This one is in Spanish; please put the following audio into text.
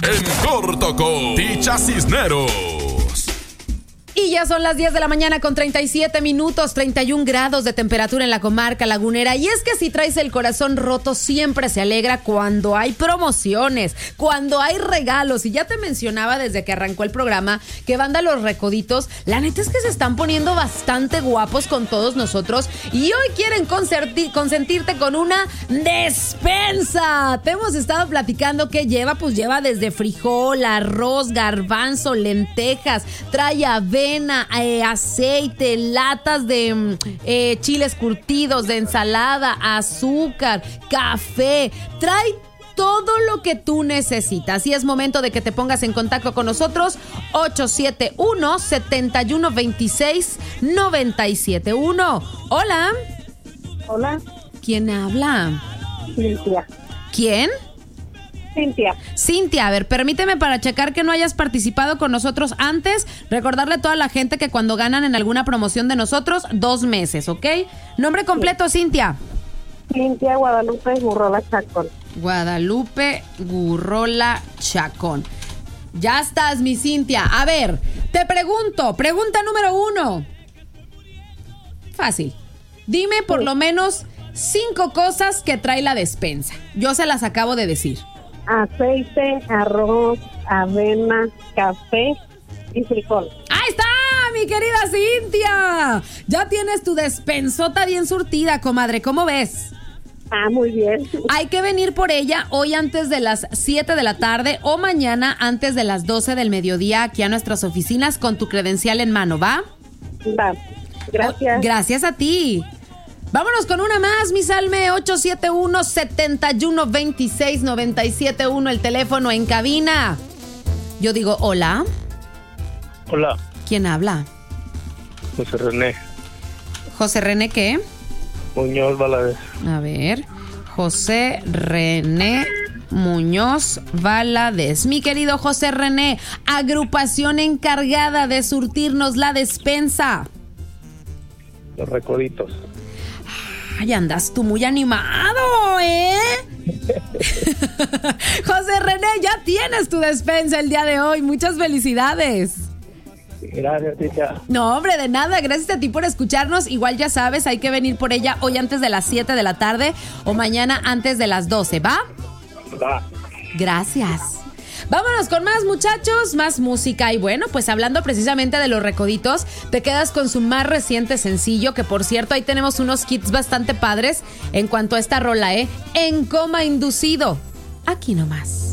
En corto con Ticha Cisneros. Y ya son las 10 de la mañana con 37 minutos, 31 grados de temperatura en la comarca lagunera. Y es que si traes el corazón roto, siempre se alegra cuando hay promociones, cuando hay regalos. Y ya te mencionaba desde que arrancó el programa que Banda Los Recoditos, la neta es que se están poniendo bastante guapos con todos nosotros. Y hoy quieren consentirte con una despensa. Te hemos estado platicando que lleva, pues lleva desde frijol, arroz, garbanzo, lentejas, trae avena, aceite, latas de chiles curtidos, de ensalada, azúcar, café. Trae todo lo que tú necesitas. Y es momento de que te pongas en contacto con nosotros. 871-7126-971. Hola. Hola. ¿Quién habla? Cintia. ¿Quién? Cintia, a ver, permíteme para checar que no hayas participado con nosotros antes, recordarle a toda la gente que cuando ganan en alguna promoción de nosotros, 2 meses, ¿ok? Nombre completo, sí. Cintia. Cintia Guadalupe Gurrola Chacón. Guadalupe Gurrola Chacón. Ya estás, mi Cintia. A ver, te pregunto, pregunta número 1. Fácil. Dime por lo menos 5 cosas que trae la despensa. Yo se las acabo de decir. Aceite, arroz, avena, café y frijol. ¡Ahí está, mi querida Cintia! Ya tienes tu despensota bien surtida, comadre. ¿Cómo ves? Muy bien. Hay que venir por ella hoy antes de las 7 de la tarde o mañana antes de las 12 del mediodía aquí a nuestras oficinas con tu credencial en mano, ¿va? Va. Gracias. Gracias a ti. Vámonos con una más, mi Salme. 871-7126-971, el teléfono en cabina. Yo digo, hola. Hola. ¿Quién habla? José René. ¿José René qué? Muñoz Valadez. A ver, José René Muñoz Valadez. Mi querido José René, agrupación encargada de surtirnos la despensa. Los Recoditos. Ay, andas tú muy animado, ¿eh? José René, ya tienes tu despensa el día de hoy. Muchas felicidades. Gracias, Ticha. No, hombre, de nada. Gracias a ti por escucharnos. Igual ya sabes, hay que venir por ella hoy antes de las 7 de la tarde o mañana antes de las 12, ¿va? Va. Gracias. Vámonos con más, muchachos, más música. Y bueno, pues hablando precisamente de Los Recoditos, te quedas con su más reciente sencillo, que por cierto, ahí tenemos unos kits bastante padres en cuanto a esta rola, En Coma Inducido. Aquí nomás.